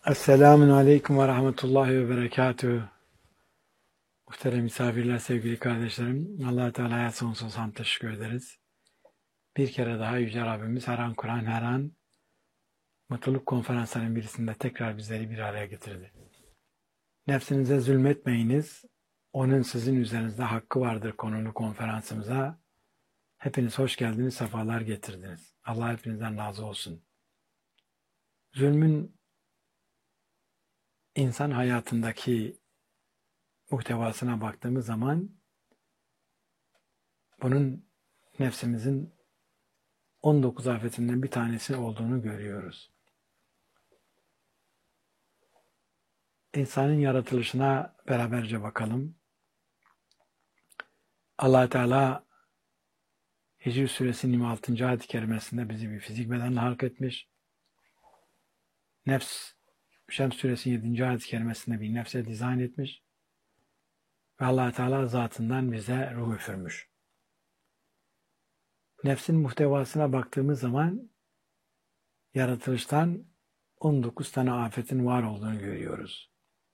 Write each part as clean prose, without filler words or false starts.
Esselamun Aleyküm ve Rahmetullahi ve Berekatühü. Muhterem misafirler, sevgili kardeşlerim. Allah-u Teala'ya sonsuz hamd teşekkür ederiz. Bir kere daha Yüce Rabbimiz her an Kur'an, her an mutluluk konferanslarının birisinde tekrar bizleri bir araya getirdi. Nefsinize zulmetmeyiniz. Onun sizin üzerinizde hakkı vardır konulu konferansımıza. Hepiniz hoş geldiniz, sefalar getirdiniz. Allah hepinizden razı olsun. Zulmün insan hayatındaki muhtevasına baktığımız zaman bunun nefsimizin 19 afetinden bir tanesi olduğunu görüyoruz. İnsanın yaratılışına beraberce bakalım. Allah Teala Hicr Suresinin 26. ayet-i kerimesinde bizi bir fizik bedenle halk etmiş. Şems Suresinin 7. ayet-i kerimesinde bir nefse dizayn etmiş. Ve Allah Teala zatından bize ruh üfürmüş. Nefsin muhtevasına baktığımız zaman yaratılıştan 19 tane afetin var olduğunu görüyoruz.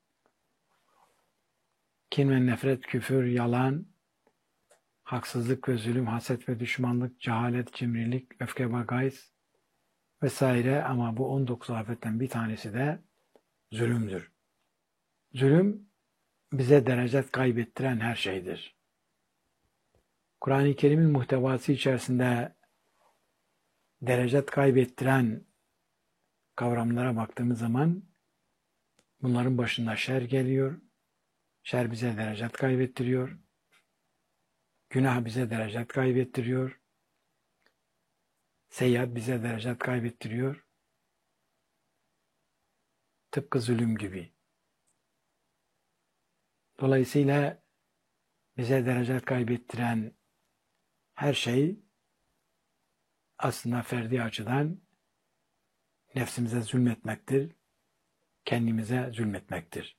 Kin ve nefret, küfür, yalan, haksızlık ve zulüm, haset ve düşmanlık, cehalet, cimrilik, öfke ve gayz vesaire, ama bu 19 afetten bir tanesi de zulümdür. Zulüm bize derecet kaybettiren her şeydir. Kur'an-ı Kerim'in muhtevası içerisinde derecet kaybettiren kavramlara baktığımız zaman bunların başında şer geliyor. Şer bize derecet kaybettiriyor. Günah bize derecet kaybettiriyor. Seyyiat bize derecet kaybettiriyor. Tıpkı zulüm gibi. Dolayısıyla bize derecet kaybettiren her şey aslında ferdi açıdan nefsimize zulmetmektir, kendimize zulmetmektir.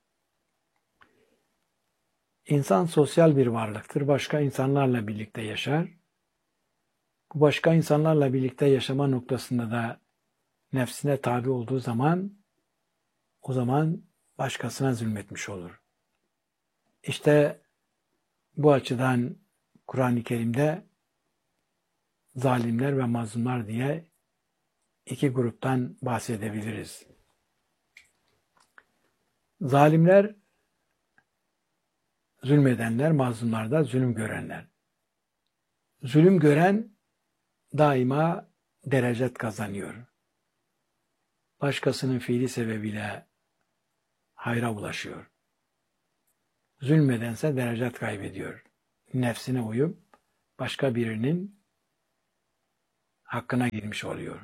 İnsan sosyal bir varlıktır. Başka insanlarla birlikte yaşar. Bu başka insanlarla birlikte yaşama noktasında da nefsine tabi olduğu zaman o zaman başkasına zulmetmiş olur. İşte bu açıdan Kur'an-ı Kerim'de zalimler ve mazlumlar diye iki gruptan bahsedebiliriz. Zalimler, zulmedenler, mazlumlar da zulüm görenler. Zulüm gören daima derecet kazanıyor. Başkasının fiili sebebiyle hayra ulaşıyor. Zulmedense derecet kaybediyor. Nefsine uyup başka birinin hakkına girmiş oluyor.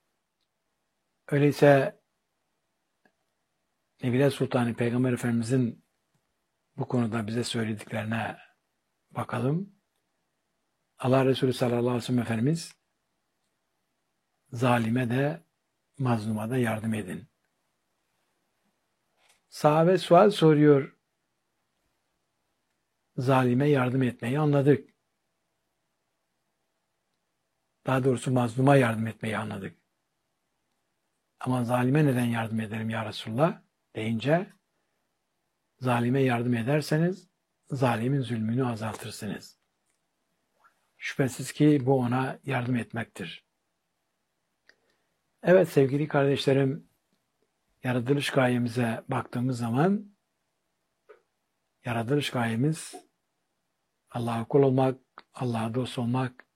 Öyleyse Nebiler Sultanı Peygamber Efendimizin bu konuda bize söylediklerine bakalım. Allah Resulü sallallahu aleyhi ve sellem Efendimiz zalime de mazluma da yardım edin. Sahabe sual soruyor. Zalime yardım etmeyi anladık. Daha doğrusu mazluma yardım etmeyi anladık. Ama zalime neden yardım ederim ya Resulullah deyince, zalime yardım ederseniz zalimin zulmünü azaltırsınız. Şüphesiz ki bu ona yardım etmektir. Evet sevgili kardeşlerim, yaratılış gayemize baktığımız zaman yaratılış gayemiz Allah'a kul olmak, Allah'a dost olmak,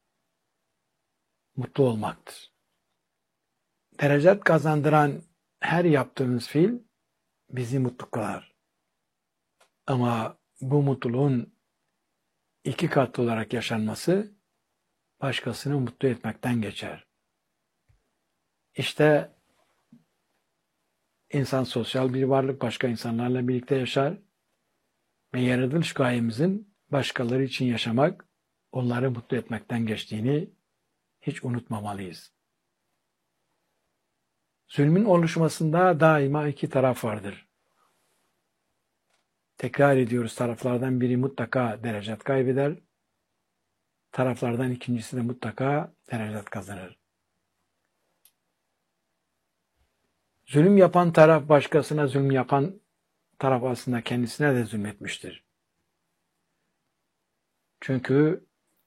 mutlu olmaktır. Derecet kazandıran her yaptığımız fiil bizi mutlu kılar. Ama bu mutluluğun iki katlı olarak yaşanması başkasını mutlu etmekten geçer. İşte insan sosyal bir varlık, başka insanlarla birlikte yaşar ve yaratılış gayemizin başkaları için yaşamak, onları mutlu etmekten geçtiğini hiç unutmamalıyız. Zulmün oluşmasında daima iki taraf vardır. Tekrar ediyoruz, taraflardan biri mutlaka derecet kaybeder, taraflardan ikincisi de mutlaka derecet kazanır. Zulüm yapan taraf başkasına zulüm yapan taraf aslında kendisine de zulmetmiştir. Çünkü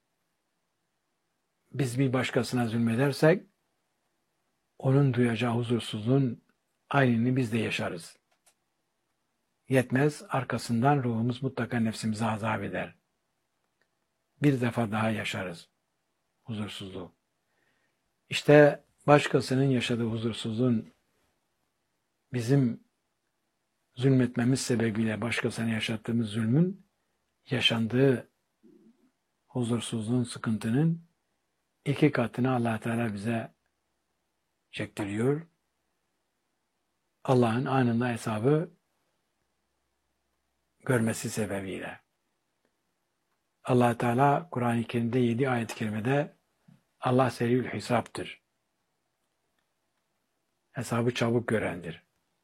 biz bir başkasına zulmedersek onun duyacağı huzursuzluğun aynını biz de yaşarız. Yetmez, arkasından ruhumuz mutlaka nefsimize azap eder. Bir defa daha yaşarız huzursuzluğu. İşte başkasının yaşadığı huzursuzluğun bizim zulmetmemiz sebebiyle başkasına yaşattığımız zulmün yaşandığı huzursuzluğun, sıkıntının 2 katını Allah Teala bize çektiriyor. Allah'ın anında hesabı görmesi sebebiyle. Allah Teala Kur'an-ı Kerim'de 7 ayet-i kerimede Allah seriül hesaptır. Hesabı çabuk görendir.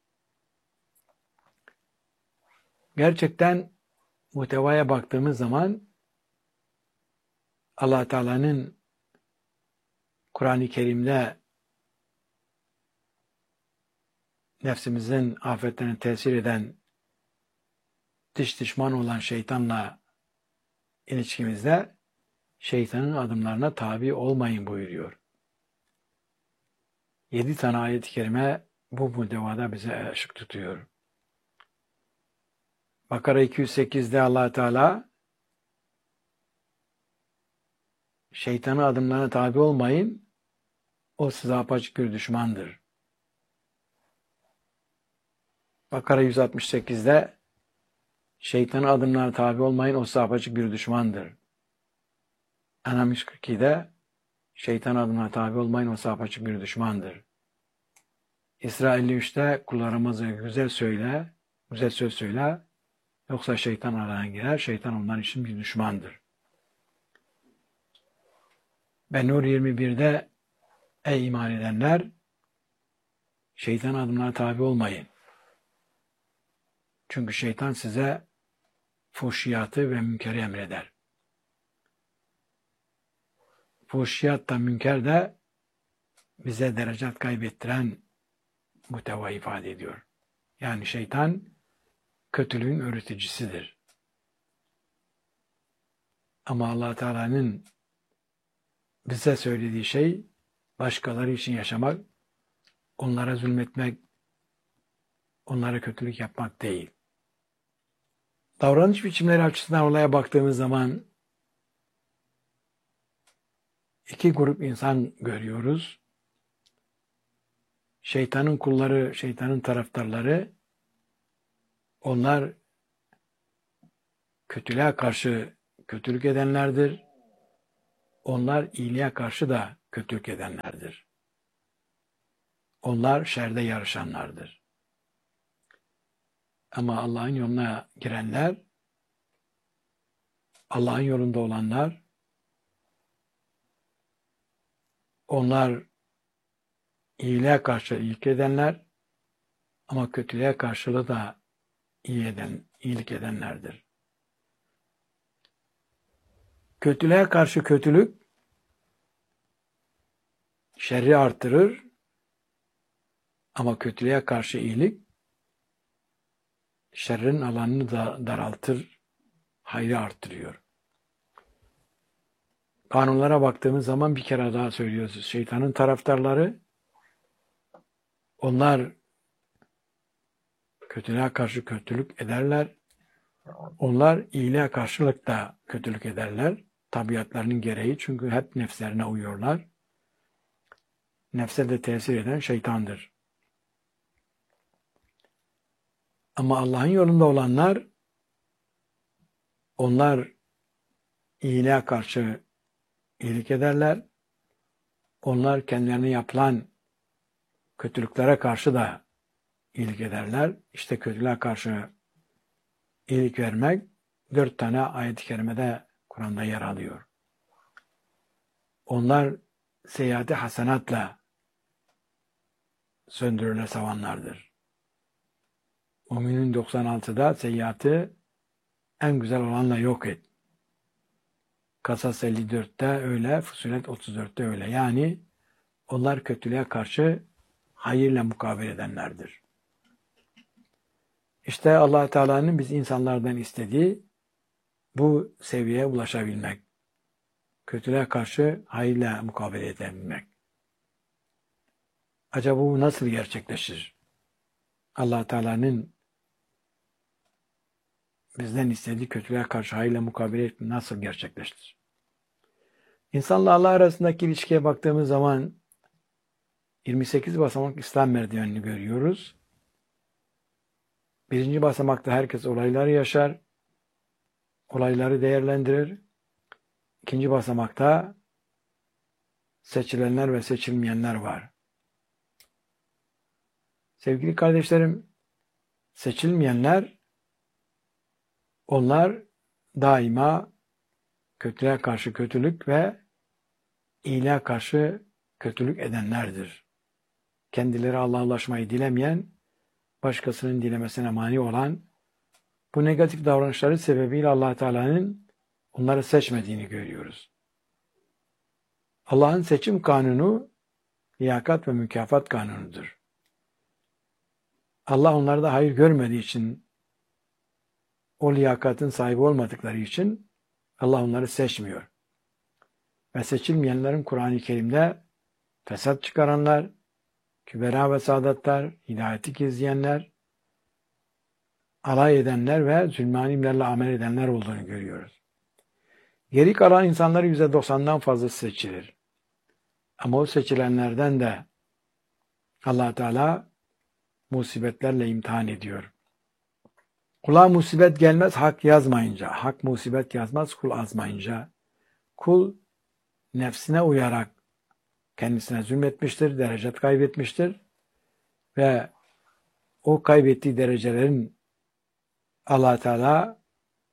Gerçekten muhtevaya baktığımız zaman Allah Teala'nın Kur'an-ı Kerim'de nefsimizin afetlerine tesir eden dış düşman olan şeytanla ilişkimizde şeytanın adımlarına tabi olmayın buyuruyor. 7 tane ayet-i kerime bu muhtevada bize ışık tutuyor. Bakara 208'de Allah Teala şeytanın adımlarına tabi olmayın, o size apaçık bir düşmandır. Bakara 168'de şeytanın adımlarına tabi olmayın, o size apaçık bir düşmandır. En'am 142'de şeytanın adımlarına tabi olmayın, o size apaçık bir düşmandır. İsra 53'te kullarımıza güzel söz söyle, yoksa şeytan arana girer, şeytan onların için bir düşmandır. Ve Nur 21'de ey iman edenler, şeytan adımlarına tabi olmayın. Çünkü şeytan size fuhşiyatı ve münkeri emreder. Fuhşiyat da münker de bize derecat kaybettiren muhteva ifade ediyor. Yani şeytan kötülüğün öğreticisidir. Ama Allah Teala'nın bize söylediği şey başkaları için yaşamak, onlara zulmetmek, onlara kötülük yapmak değil. Davranış biçimleri açısından olaya baktığımız zaman 2 grup insan görüyoruz. Şeytanın kulları, şeytanın taraftarları, onlar kötülüğe karşı kötülük edenlerdir. Onlar iyiliğe karşı da kötülük edenlerdir. Onlar şerde yarışanlardır. Ama Allah'ın yoluna girenler, Allah'ın yolunda olanlar, onlar iyiliğe karşı iyilik edenler ama kötülüğe karşılığı da iyilik edenlerdir. Kötülüğe karşı kötülük şerri artırır ama kötülüğe karşı iyilik şerrin alanını da daraltır, hayrı arttırıyor. Kanunlara baktığımız zaman bir kere daha söylüyoruz. Şeytanın taraftarları, onlar kötülüğe karşı kötülük ederler. Onlar iyiliğe karşılık da kötülük ederler. Tabiatlarının gereği, çünkü hep nefslerine uyuyorlar. Nefse de tesir eden şeytandır. Ama Allah'ın yolunda olanlar, onlar iyiliğe karşı iyilik ederler. Onlar kendilerine yapılan kötülüklere karşı da iyilik ederler. İşte kötülüğe karşı iyilik vermek 4 tane ayet-i kerimede Kur'an'da yer alıyor. Onlar seyyiat-i hasenatla söndürüle savanlardır. Mü'minin 96'da seyyiatı en güzel olanla yok et. Kasas 54'te öyle, Fussilet 34'te öyle. Yani onlar kötülüğe karşı hayırla mukabele edenlerdir. İşte Allah Teala'nın biz insanlardan istediği bu seviyeye ulaşabilmek. Kötülüğe karşı hayırla mukabele edebilmek. Acaba bu nasıl gerçekleşir? Allah Teala'nın bizden istediği kötülüğe karşı hayırla mukabele etmek nasıl gerçekleşir? İnsanla Allah arasındaki ilişkiye baktığımız zaman 28 basamak İslam merdivenini görüyoruz. Birinci basamakta herkes olayları yaşar, olayları değerlendirir. İkinci basamakta seçilenler ve seçilmeyenler var. Sevgili kardeşlerim, seçilmeyenler, onlar daima kötülüğe karşı kötülük ve iyiliğe karşı kötülük edenlerdir. Kendileri Allah'a ulaşmayı dilemeyen, başkasının dilemesine mani olan, bu negatif davranışları sebebiyle Allah Teala'nın onları seçmediğini görüyoruz. Allah'ın seçim kanunu, liyakat ve mükafat kanunudur. Allah onlarda hayır görmediği için, o liyakatın sahibi olmadıkları için Allah onları seçmiyor. Ve seçilmeyenlerin Kur'an-ı Kerim'de fesat çıkaranlar, kübera ve saadatlar, hidayeti gizleyenler, alay edenler ve zulmanimlerle amel edenler olduğunu görüyoruz. Geri kalan insanları %90'dan fazlası seçilir. Ama o seçilenlerden de Allah Teala musibetlerle imtihan ediyor. Kula musibet gelmez hak yazmayınca, hak musibet yazmaz kul azmayınca. Kul nefsine uyarak kendisine zulmetmiştir, derecet kaybetmiştir ve o kaybettiği derecelerin Allah Teala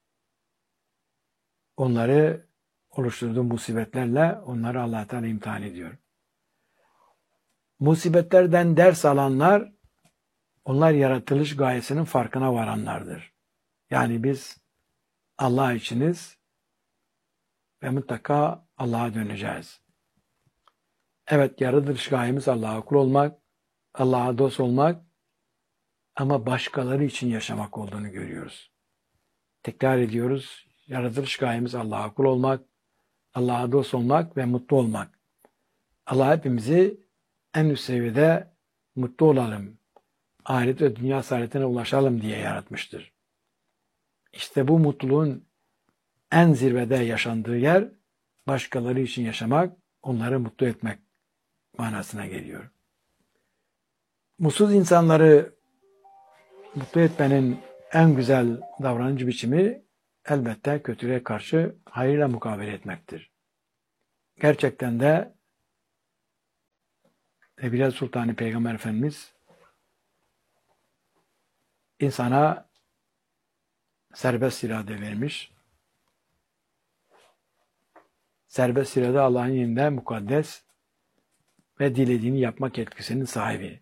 onları oluşturduğu musibetlerle onları Allah Teala imtihan ediyor. Musibetlerden ders alanlar, onlar yaratılış gayesinin farkına varanlardır. Yani biz Allah içiniz ve mutlaka Allah'a döneceğiz. Evet, yaratılış gayemiz Allah'a kul olmak, Allah'a dost olmak ama başkaları için yaşamak olduğunu görüyoruz. Tekrar ediyoruz, yaratılış gayemiz Allah'a kul olmak, Allah'a dost olmak ve mutlu olmak. Allah hepimizi en üst seviyede mutlu olalım, ahiret ve dünya saadetine ulaşalım diye yaratmıştır. İşte bu mutluluğun en zirvede yaşandığı yer, başkaları için yaşamak, onları mutlu etmek manasına geliyor. Mutsuz insanları mutlu etmenin en güzel davranış biçimi elbette kötülüğe karşı hayırla mukabele etmektir. Gerçekten de Ebu Sultan Peygamber Efendimiz insana serbest irade vermiş. Serbest irade Allah'ın yanında mukaddes ve dilediğini yapmak yetkisinin sahibi.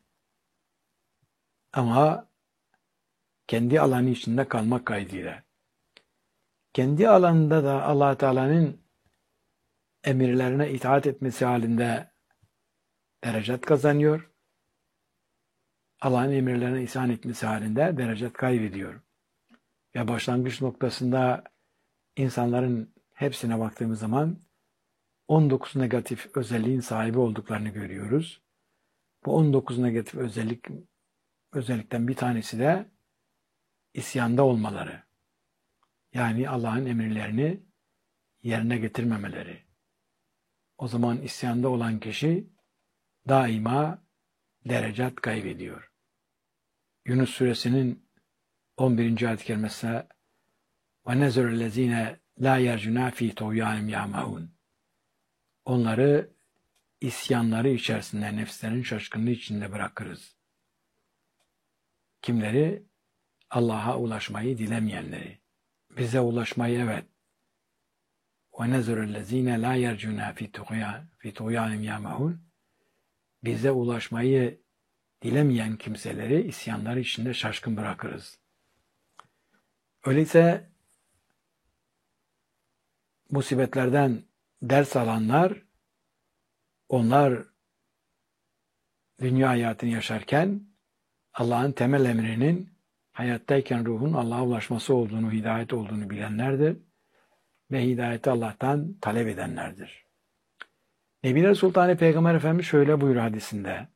Ama kendi alanı içinde kalmak kaydıyla. Kendi alanında da Allah Teala'nın emirlerine itaat etmesi halinde derecet kazanıyor. Allah'ın emirlerine isyan etmesi halinde derecet kaybediyor. Ve başlangıç noktasında insanların hepsine baktığımız zaman 19 negatif özelliğin sahibi olduklarını görüyoruz. Bu 19 negatif özellikten bir tanesi de isyanda olmaları. Yani Allah'ın emirlerini yerine getirmemeleri. O zaman isyanda olan kişi daima derecet kaybediyor. Yunus suresinin 11. ayet-i kerimesine وَنَزَرَ الَّذ۪ينَ لَا يَرْجُنَا ف۪ي تُغْيَانِمْ يَعْمَهُونَ Onları isyanları içerisinde, nefslerin şaşkınlığı içinde bırakırız. Kimleri? Allah'a ulaşmayı dilemeyenleri. Bize ulaşmayı evet. وَنَزَرَ الَّذ۪ينَ لَا يَرْجُنَا ف۪ي تُغْيَانِمْ يَعْمَهُونَ Bize ulaşmayı dilemeyen kimseleri isyanları içinde şaşkın bırakırız. Öyleyse musibetlerden ders alanlar, onlar dünya hayatını yaşarken Allah'ın temel emrinin hayattayken ruhun Allah'a ulaşması olduğunu, hidayet olduğunu bilenlerdir ve hidayeti Allah'tan talep edenlerdir. Nebiler Sultanı Peygamber Efendimiz şöyle buyuruyor hadisinde.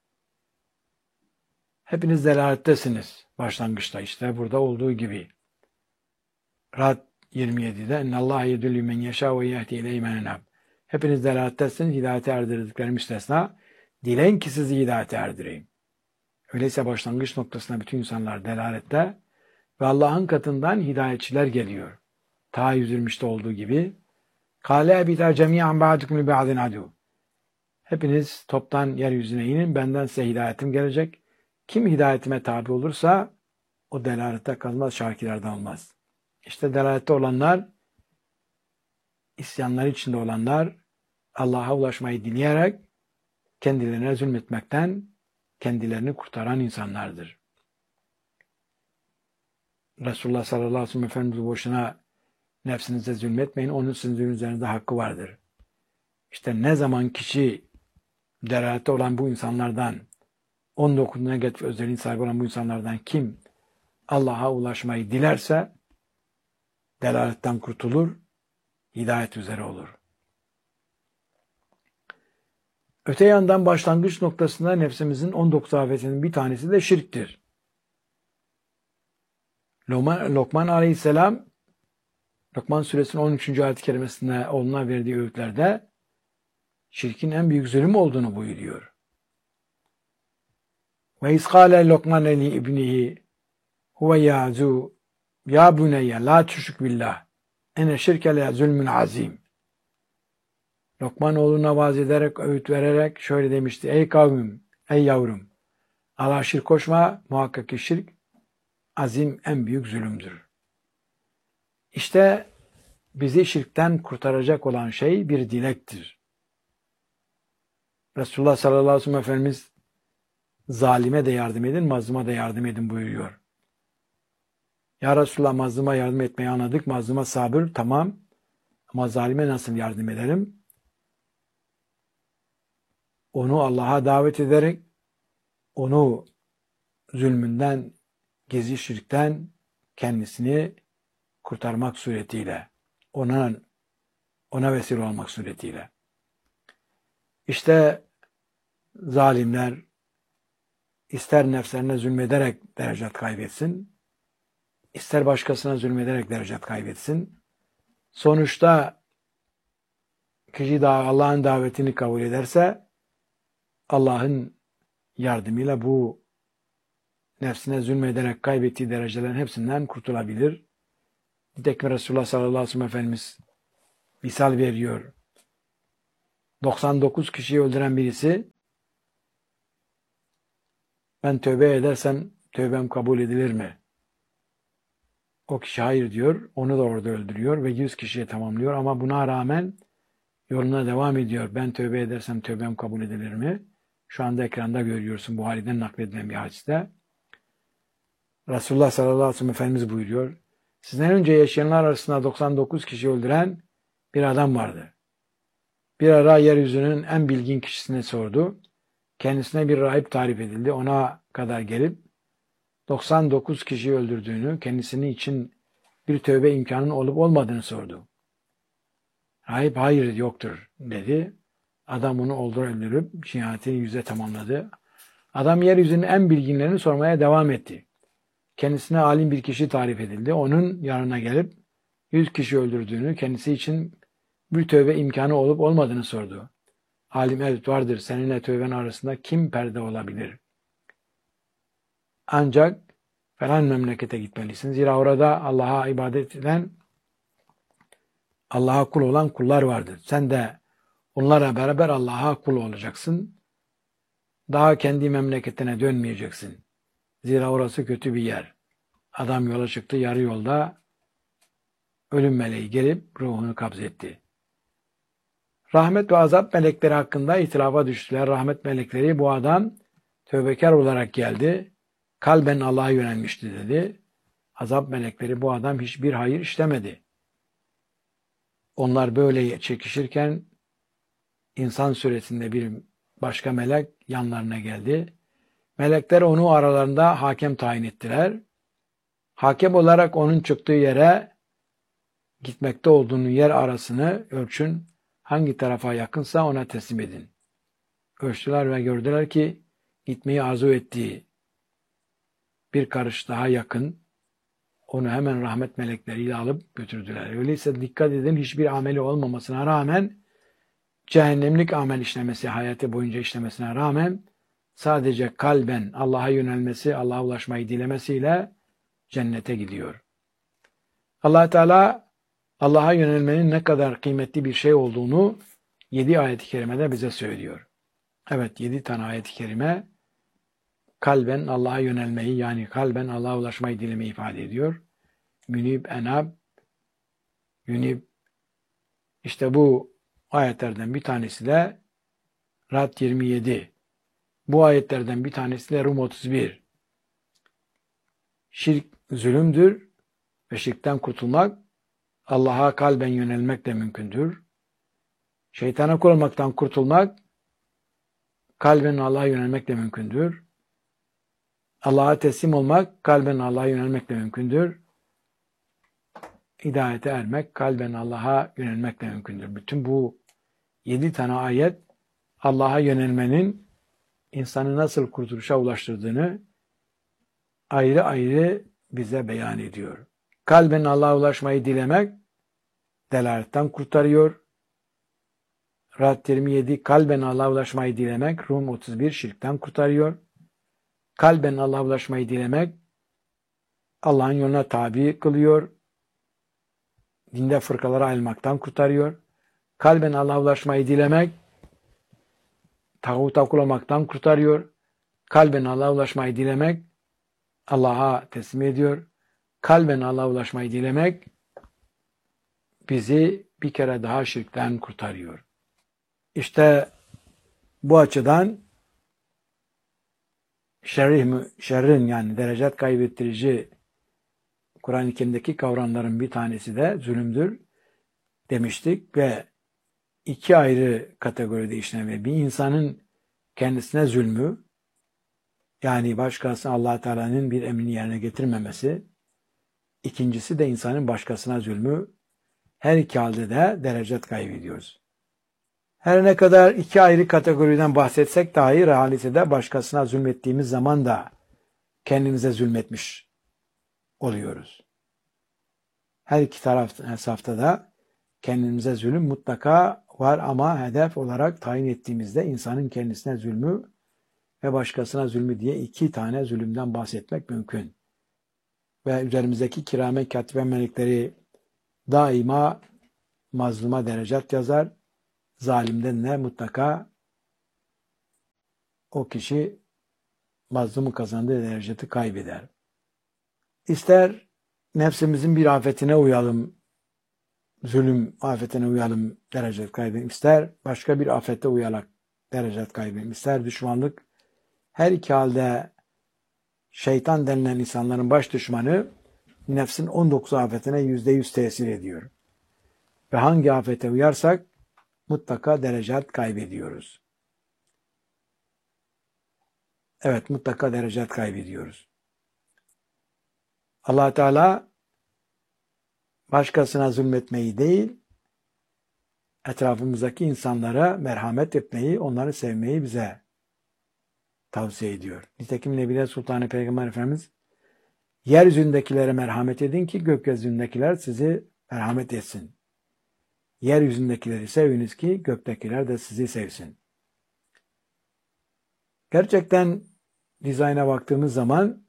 Hepiniz delalettesiniz başlangıçta, işte burada olduğu gibi. Ra'd 27'de "Ennallâhe yedüllü men yeşâ ve yehdi ileyhi men enâb." Hepiniz delalettesiniz, hidayete erdirdikleri müstesna. Dileyin ki sizi hidayete erdireyim. Öyleyse başlangıç noktasına bütün insanlar delalette ve Allah'ın katından hidayetçiler geliyor. Ta 120'de olduğu gibi. "Kâle ebitâ cemî'an ba'dukum li ba'din adû." Hepiniz toptan yeryüzüne inin, benden size hidayetim gelecek. Kim hidayetime tabi olursa o delalette kalmaz, şakirlerden olmaz. İşte delalette olanlar, isyanlar içinde olanlar, Allah'a ulaşmayı dileyerek kendilerine zulmetmekten kendilerini kurtaran insanlardır. Resulullah sallallahu aleyhi ve sellem Efendimiz boşuna nefsinize zulmetmeyin, onun sizin üzerinizde hakkı vardır. İşte ne zaman kişi delalette olan bu insanlardan, 19 negatif özelliğin sahibi olan bu insanlardan kim Allah'a ulaşmayı dilerse delaletten kurtulur, hidayet üzere olur. Öte yandan başlangıç noktasında nefsimizin 19 afetinin bir tanesi de şirktir. Lokman Aleyhisselam, Lokman Suresinin 13. ayet-i kerimesinde oğluna verdiği öğütlerde şirkin en büyük zulüm olduğunu buyuruyor. Ve izkâle Lokman li ibnihi huve yâzû ya buneyye la tüşrik billah ene şirke le zulmün azim. Lokman oğluna vaaz ederek, öğüt vererek şöyle demişti: Ey kavmim, ey yavrum, Allah'a şirk koşma, muhakkak ki şirk azim, en büyük zulümdür. İşte bizi şirkten kurtaracak olan şey bir dilektir. Resulullah sallallahu aleyhi ve sellem Efendimiz zalime de yardım edin, mazluma da yardım edin buyuruyor. Ya Resulullah, mazluma yardım etmeyi anladık, mazluma sabır, tamam, ama zalime nasıl yardım edelim? Onu Allah'a davet ederek, onu zulmünden, gizli şirkten kendisini kurtarmak suretiyle, ona vesile olmak suretiyle. İşte zalimler ister nefslerine zulmederek derecat kaybetsin, ister başkasına zulmederek derecat kaybetsin. Sonuçta kişi Allah'ın davetini kabul ederse Allah'ın yardımıyla bu nefsine zulmederek kaybettiği derecelerin hepsinden kurtulabilir. Nitekim Resulullah sallallahu aleyhi ve sellem Efendimiz misal veriyor. 99 kişiyi öldüren birisi, ben tövbe edersem tövbem kabul edilir mi? O kişi hayır diyor, onu da orada öldürüyor ve 100 kişiye tamamlıyor ama buna rağmen yoluna devam ediyor. Ben tövbe edersem tövbem kabul edilir mi? Şu anda ekranda görüyorsun, Buhari'den nakledilen bir hadiste. Resulullah sallallahu aleyhi ve sellem Efendimiz buyuruyor: sizden önce yaşayanlar arasında 99 kişi öldüren bir adam vardı. Bir ara yeryüzünün en bilgin kişisine sordu. Kendisine bir rahip tarif edildi. Ona kadar gelip 99 kişiyi öldürdüğünü, kendisinin için bir tövbe imkanının olup olmadığını sordu. Rahip hayır yoktur dedi. Adam onu öldürüp şihatini yüze tamamladı. Adam yeryüzünün en bilginlerini sormaya devam etti. Kendisine alim bir kişi tarif edildi. Onun yanına gelip 100 kişi öldürdüğünü, kendisi için bir tövbe imkanı olup olmadığını sordu. Alim evet vardır, seninle tövben arasında kim perde olabilir? Ancak falan memlekete gitmelisin. Zira orada Allah'a ibadet eden, Allah'a kul olan kullar vardır. Sen de onlarla beraber Allah'a kul olacaksın. Daha kendi memleketine dönmeyeceksin. Zira orası kötü bir yer. Adam yola çıktı, yarı yolda ölüm meleği gelip ruhunu kabzetti. Rahmet ve azap melekleri hakkında ihtilafa düştüler. Rahmet melekleri bu adam tövbekar olarak geldi, kalben Allah'a yönelmişti dedi. Azap melekleri bu adam hiçbir hayır işlemedi. Onlar böyle çekişirken İnsan suresinde bir başka melek yanlarına geldi. Melekler onu aralarında hakem tayin ettiler. Hakem olarak onun çıktığı yere, gitmekte olduğunun yer arasını ölçün. Hangi tarafa yakınsa ona teslim edin. Ölçtüler ve gördüler ki gitmeyi arzu ettiği bir karış daha yakın. Onu hemen rahmet melekleriyle alıp götürdüler. Öyleyse dikkat edin, hiçbir ameli olmamasına rağmen, cehennemlik amel işlemesi, hayatı boyunca işlemesine rağmen sadece kalben Allah'a yönelmesi, Allah'a ulaşmayı dilemesiyle cennete gidiyor. Allah Teala Allah'a yönelmenin ne kadar kıymetli bir şey olduğunu 7 ayet-i kerimede bize söylüyor. Evet, 7 tane ayet-i kerime kalben Allah'a yönelmeyi, yani kalben Allah'a ulaşmayı dilemeyi ifade ediyor. Münib, enab, yunib. İşte bu ayetlerden bir tanesi de Rad 27. Bu ayetlerden bir tanesi de Rum 31. Şirk zulümdür ve şirkten kurtulmak Allah'a kalben yönelmekle mümkündür. Şeytana kul olmaktan kurtulmak kalben Allah'a yönelmekle mümkündür. Allah'a teslim olmak kalben Allah'a yönelmekle mümkündür. Hidayete ermek kalben Allah'a yönelmekle mümkündür. Bütün bu 7 tane ayet Allah'a yönelmenin insanı nasıl kurtuluşa ulaştırdığını ayrı ayrı bize beyan ediyor. Kalben Allah'a ulaşmayı dilemek delaletten kurtarıyor. Rad 27 kalben Allah'a ulaşmayı dilemek, Rum 31 şirkten kurtarıyor. Kalben Allah'a ulaşmayı dilemek Allah'ın yoluna tabi kılıyor. Dinde fırkalara ayrılmaktan kurtarıyor. Kalben Allah'a ulaşmayı dilemek tağuta kul olmaktan kurtarıyor. Kalben Allah'a ulaşmayı dilemek Allah'a teslim ediyor. Kalben Allah'a ulaşmayı dilemek bizi bir kere daha şirkten kurtarıyor. İşte bu açıdan şerrin, yani derecet kaybettirici Kur'an-ı Kerim'deki kavramların bir tanesi de zulümdür demiştik ve 2 ayrı kategoride işlemi. Bir insanın kendisine zulmü, yani başkası Allah Teala'nın bir emrini yerine getirmemesi. İkincisi de insanın başkasına zulmü. Her iki halde de derecet kaybediyoruz. Her ne kadar 2 ayrı kategoriden bahsetsek dahi realitede başkasına zulmettiğimiz zaman da kendimize zulmetmiş oluyoruz. Her iki hesapta da kendimize zulüm mutlaka var ama hedef olarak tayin ettiğimizde insanın kendisine zulmü ve başkasına zulmü diye 2 tane zulümden bahsetmek mümkün. Ve üzerimizdeki kiramen katiben melekleri daima mazluma derecat yazar. Zalimden de mutlaka o kişi mazlumu kazandığı dereceti kaybeder. İster nefsimizin bir afetine uyalım, zulüm afetine uyalım, derecet kaybedelim. İster başka bir afete uyarak derecet kaybedelim. İster düşmanlık. Her iki halde şeytan denilen insanların baş düşmanı nefsin 19 afetine %100 tesir ediyor. Ve hangi afete uyarsak mutlaka derecat kaybediyoruz. Evet, mutlaka derecat kaybediyoruz. Allah Teala başkasına zulmetmeyi değil, etrafımızdaki insanlara merhamet etmeyi, onları sevmeyi bize tavsiye ediyor. Nitekim Nebiler Sultanı Peygamber Efendimiz, yeryüzündekilere merhamet edin ki gökyüzündekiler sizi merhamet etsin. Yeryüzündekileri seviniz ki göktekiler de sizi sevsin. Gerçekten dizayna baktığımız zaman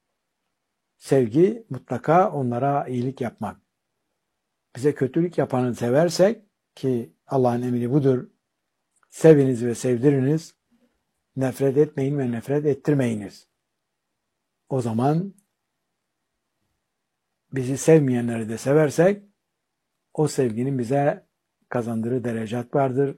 sevgi mutlaka onlara iyilik yapmak. Bize kötülük yapanı seversek, ki Allah'ın emri budur, seviniz ve sevdiriniz, nefret etmeyin ve nefret ettirmeyiniz. O zaman bizi sevmeyenleri de seversek, o sevginin bize kazandırdığı derecat vardır.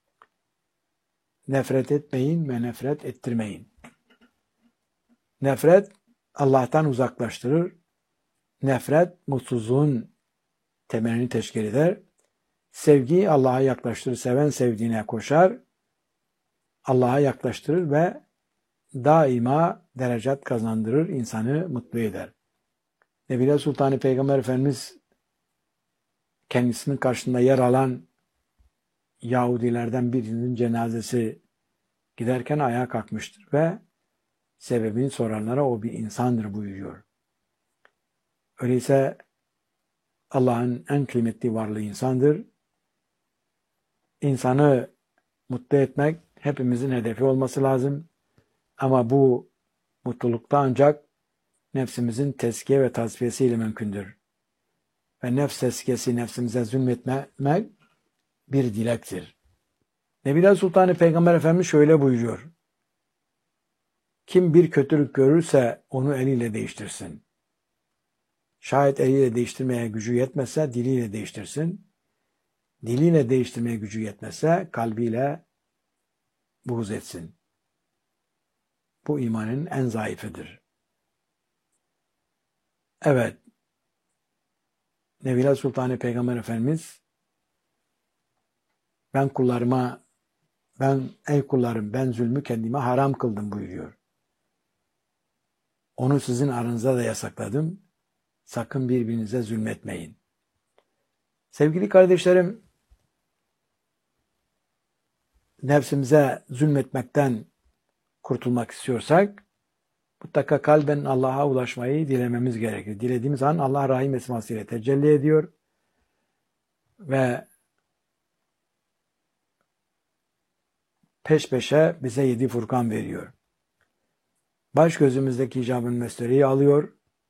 Nefret etmeyin ve nefret ettirmeyin. Nefret Allah'tan uzaklaştırır. Nefret mutsuzluğun temelini teşkil eder. Sevgi Allah'a yaklaştırır. Seven sevdiğine koşar. Allah'a yaklaştırır ve daima derecat kazandırır, insanı mutlu eder. Nebile Sultanı Peygamber Efendimiz kendisinin karşısında yer alan Yahudilerden birinin cenazesi giderken ayağa kalkmıştır ve sebebini soranlara o bir insandır buyuruyor. Öyleyse Allah'ın en kıymetli varlığı insandır. İnsanı mutlu etmek hepimizin hedefi olması lazım. Ama bu mutlulukta ancak nefsimizin tezkiye ve tasfiyesiyle mümkündür. Ve nefs tezkiyesi, nefsimize zulmetmek bir dilektir. Nebile Sultanı Peygamber Efendimiz şöyle buyuruyor. Kim bir kötülük görürse onu eliyle değiştirsin. Şayet eliyle değiştirmeye gücü yetmezse diliyle değiştirsin. Diliyle değiştirmeye gücü yetmezse kalbiyle buğz etsin. Bu imanın en zayıfıdır. Evet, Nebile Sultanı Peygamber Efendimiz ey kullarım ben zulmü kendime haram kıldım buyuruyor. Onu sizin aranızda da yasakladım. Sakın birbirinize zulmetmeyin. Sevgili kardeşlerim, nefsimize zulmetmekten kurtulmak istiyorsak mutlaka kalben Allah'a ulaşmayı dilememiz gerekir. Dilediğimiz an Allah Rahim esmasıyla tecelli ediyor ve peş peşe bize 7 Furkan veriyor. Baş gözümüzdeki hicabın mesleği alıyor.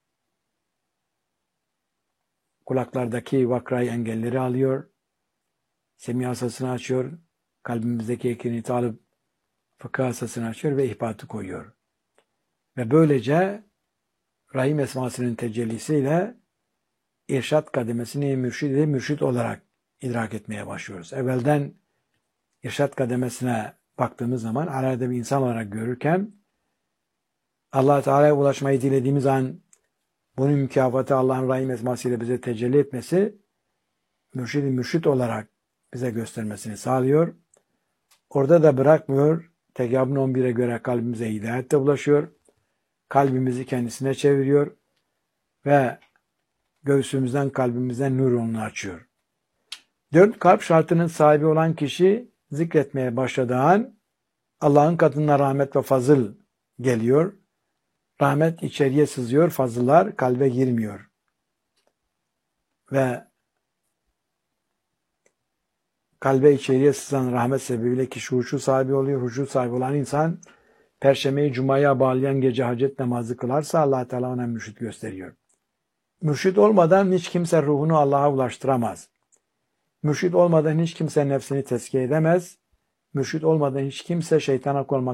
Kulaklardaki vakrayı engelleri alıyor. Semih asasını açıyor. Kalbimizdeki ekiniti alıp fıkıh asasını açıyor ve ihbatı koyuyor. Ve böylece Rahim esmasının tecellisiyle irşat kademesini mürşit olarak idrak etmeye başlıyoruz. Evvelden irşat kademesine baktığımız zaman arada bir insan olarak görürken Allah Teala'ya ulaşmayı dilediğimiz an bunun mükafatı Allah'ın Rahim esmasıyla bize tecelli etmesi mürşit olarak bize göstermesini sağlıyor. Orada da bırakmıyor. Tekabün 11'e göre kalbimize hidayette ulaşıyor. Kalbimizi kendisine çeviriyor ve göğsümüzden kalbimizden nur yolunu açıyor. 4 kalp şartının sahibi olan kişi zikretmeye başladığı an Allah'ın katında rahmet ve fazıl geliyor. Rahmet içeriye sızıyor, fazıllar kalbe girmiyor. Ve kalbe içeriye sızan rahmet sebebiyle kişi huşu sahibi oluyor. Huşu sahibi olan insan Perşembeyi Cuma'ya bağlayan gece hacet namazı kılarsa Allah Teala ona mürşit gösteriyor. Mürşit olmadan hiç kimse ruhunu Allah'a ulaştıramaz. Mürşit olmadan hiç kimse nefsini tezkiye edemez. Mürşit olmadan hiç kimse şeytana